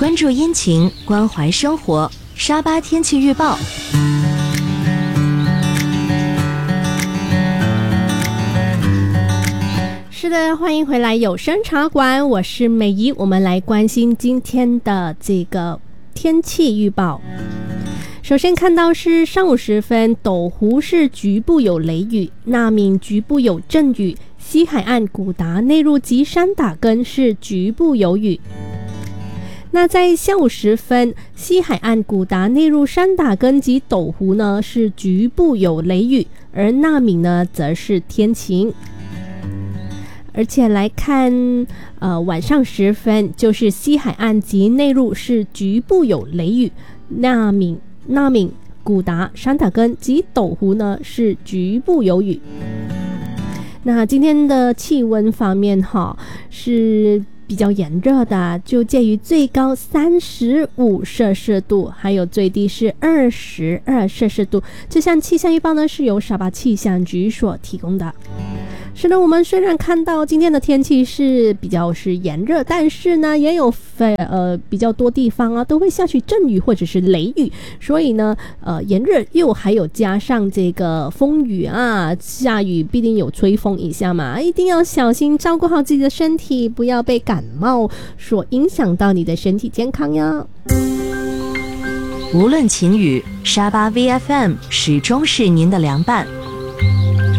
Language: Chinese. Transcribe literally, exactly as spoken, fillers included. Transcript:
关注阴晴，关怀生活。沙巴天气预报。 是的，欢迎回来有声茶馆，我是美仪，我们来关心今天的这个天气预报。首先看到是上午时分，斗湖市局部有雷雨，纳敏局部有阵雨，西海岸古达内陆及山打根是局部有雨。那在下午时分，西海岸古达内陆山打根及斗湖呢是局部有雷雨，而纳敏呢则是天晴。而且来看呃晚上时分，就是西海岸及内陆是局部有雷雨，纳敏纳敏、古达、山打根及斗湖呢是局部有雨。那今天的气温方面哈是比较炎热的，就介于最高三十五摄氏度，还有最低是二十二摄氏度。这项气象预报呢是由沙巴气象局所提供的。是的，我们虽然看到今天的天气是比较是炎热，但是呢也有呃比较多地方啊都会下起阵雨或者是雷雨，所以呢呃炎热又还有加上这个风雨啊，下雨必定有吹风一下嘛，一定要小心照顾好自己的身体，不要被感冒所影响到你的身体健康呀。 无论晴雨，沙巴 V F M 始终是您的良伴。